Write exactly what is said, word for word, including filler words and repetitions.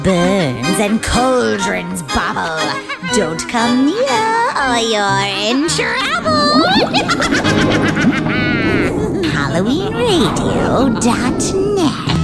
burns and cauldrons bubble. Don't come near or you're in trouble. Halloween Radio dot